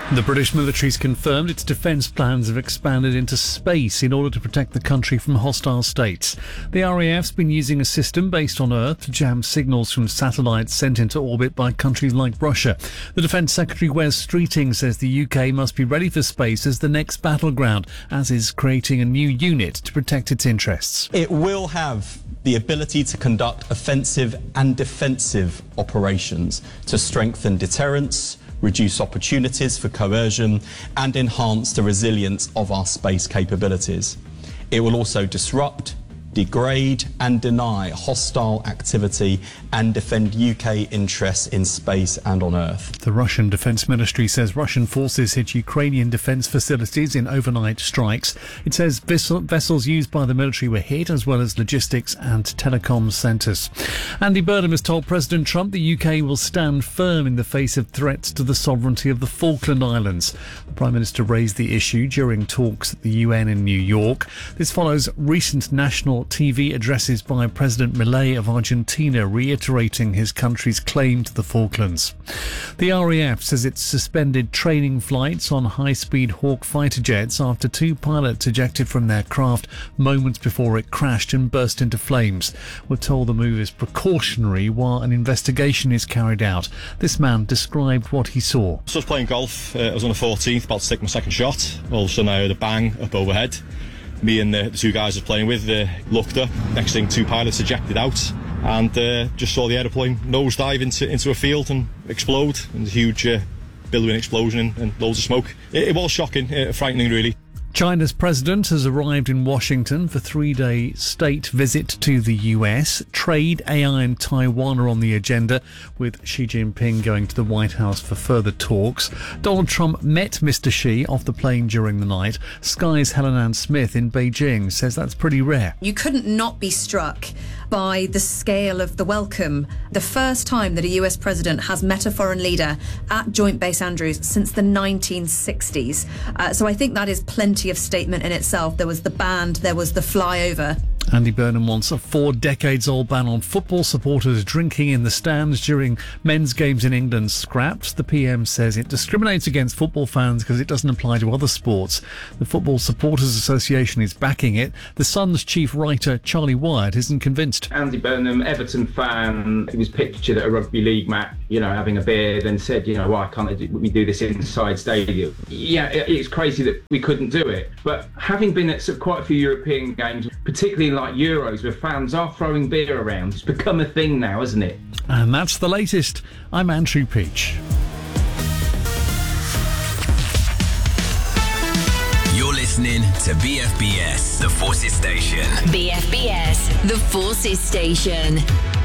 The British military's confirmed its defence plans have expanded into space in order to protect the country from hostile states. The RAF's been using a system based on Earth to jam signals from satellites sent into orbit by countries like Russia. The Defence Secretary Wes Streeting says the UK must be ready for space as the next battleground, as is creating a new unit to protect its interests. It will have the ability to conduct offensive and defensive operations to strengthen deterrence, reduce opportunities for coercion and enhance the resilience of our space capabilities. It will also disrupt, degrade and deny hostile activity and defend UK interests in space and on Earth. The Russian Defence Ministry says Russian forces hit Ukrainian defence facilities in overnight strikes. It says vessels used by the military were hit, as well as logistics and telecom centres. Andy Burnham has told President Trump the UK will stand firm in the face of threats to the sovereignty of the Falkland Islands. The Prime Minister raised the issue during talks at the UN in New York. This follows recent national TV addresses by President Milei of Argentina reiterating his country's claim to the Falklands. The RAF says it's suspended training flights on high-speed Hawk fighter jets after two pilots ejected from their craft moments before it crashed and burst into flames. We're told the move is precautionary while an investigation is carried out. This man described what he saw. So I was playing golf. I was on the 14th, about to take my second shot. All of a sudden I heard a bang up overhead. Me and the two guys I was playing with looked up. Next thing, two pilots ejected out and just saw the aeroplane nosedive into a field and explode. And a huge billowing explosion and loads of smoke. It was shocking, frightening really. China's president has arrived in Washington for a 3-day state visit to the US. Trade, AI and Taiwan are on the agenda, with Xi Jinping going to the White House for further talks. Donald Trump met Mr. Xi off the plane during the night. Sky's Helen Ann Smith in Beijing says that's pretty rare. You couldn't not be struck by the scale of the welcome. The first time that a US president has met a foreign leader at Joint Base Andrews since the 1960s. So I think that is plenty of statement in itself. There was the band, there was the flyover. Andy Burnham wants a 4-decades-old ban on football supporters drinking in the stands during men's games in England scrapped. The PM says it discriminates against football fans because it doesn't apply to other sports. The Football Supporters Association is backing it. The Sun's chief writer, Charlie Wyatt, isn't convinced. Andy Burnham, Everton fan, he was pictured at a rugby league match, having a beer, then said, why can't we do this inside stadium? Yeah, it's crazy that we couldn't do it. But having been at quite a few European games, particularly like Euros, where fans are throwing beer around, it's become a thing now, isn't it? And that's the latest. I'm Andrew Peach. You're listening to BFBS, The Forces Station. BFBS, The Forces Station.